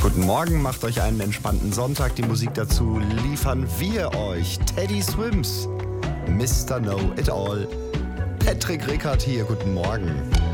Guten Morgen, macht euch einen entspannten Sonntag. Die Musik dazu liefern wir euch. Teddy Swims, Mr. Know It All. Patrick Rickard hier, guten Morgen.